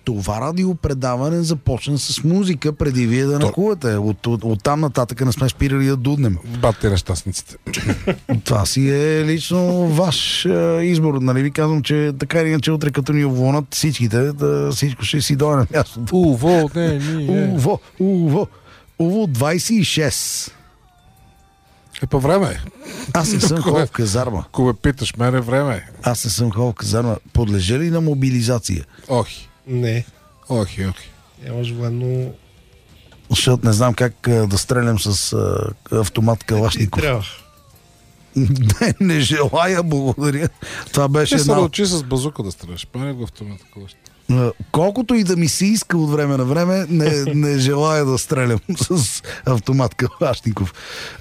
това радиопредаване започна с музика преди вие да накувате. От там нататък не сме спирали да дуднем. Бате нещастниците. Това си е лично ваш избор. Нали ви казвам, че така или иначе утре като ни уволнат всичките, всичко ще си дойде на мястото. Уво 26. По време. Аз не съм ходил в казарма. Ако ме питаш, мене време. Аз не съм ходил в казарма. Подлежа ли на мобилизация? Охи. Не. Охи. Нямаш военно... Защото не знам как да стрелям с автомат Калашников. Трябва. Не желая, благодаря. Това беше се научи с базука да стреляш. Пане го автомата Калашников. Колкото и да ми се иска от време на време, не желая да стрелям с автомат Калашников.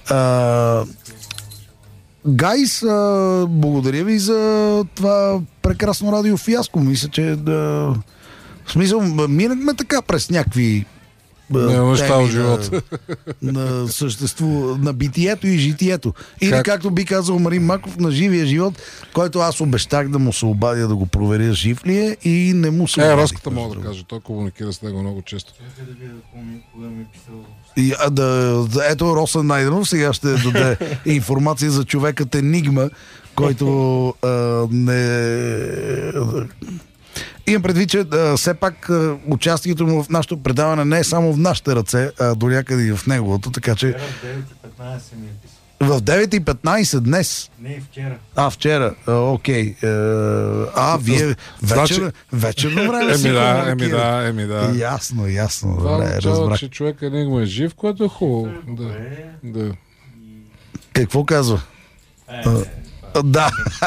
Гайс, благодаря ви за това прекрасно радиофиаско. Мисля, че в смисъл, минахме така през някакви неща от живота. На същество, на битието и житието. Или както би казал Марин Маков, на живия живот, който аз обещах да му се обадя да го проверя жив ли е и не му се обадих. Роската мога да кажа, той комуникира с него много често. Ето Росен Найденов сега ще даде информация за човекът Енигма, който имам предвид, че все пак участието му в нашото предаване не е само в нашите ръце, а до някъде и в неговото, така че... В 9:15 днес? Не, вчера. Вчера. Окей. Вие вечерно време си да. Ясно. Това означава, че човек Енигма е жив, което е хубаво. Да. Какво казва? Да.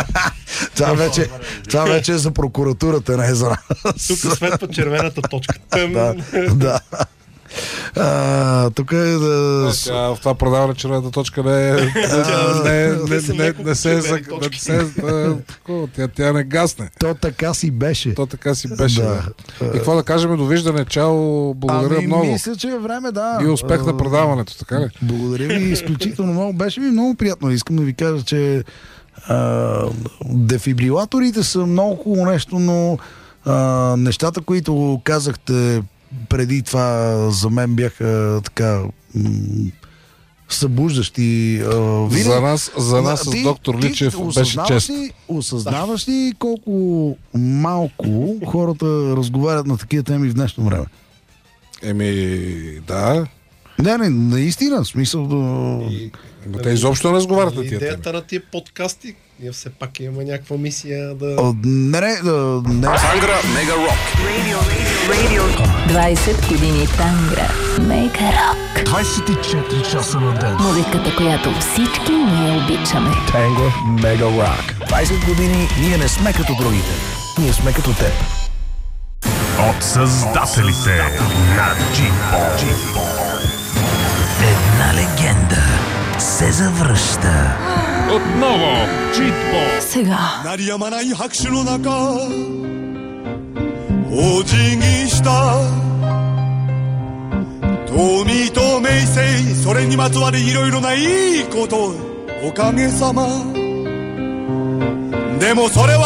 Това вече е за прокуратурата, не е за нас. Тук светва червената точка. Да. Тук е в това продаване червената точка не се тя не гасне. То така си беше. Да. И какво да кажем, довиждане, чао, благодаря много. Мисля, че е време, да. И успех на предаването, така ли? Благодаря ви изключително много. Беше ми много приятно. Искам да ви кажа, че дефибрилаторите са много хубаво нещо, но нещата, които казахте преди това, за мен бяха така събуждащи. За нас с доктор Личев беше чест. Осъзнаваш ли колко малко хората разговарят на такива теми в днешно време? Да. Не, наистина, в смисъл те изобщо не разговарят на тия теми. Идеята на тия подкасти, ние все пак имаме някаква мисия да... Тангра Мега Рок. 20 години Тангра Мега Рок. 24 часа на ден. Музиката, която всички ние обичаме. Тангра Мега Рок. 20 години ние не сме като другите. Ние сме като теб. От създателите на Джипо. Една легенда се завръща. Отново Джипо. Сега. 鳴りやまない拍手の中お辞儀した富と名声それにまつわるいろいろないいことおかげさまでもそれは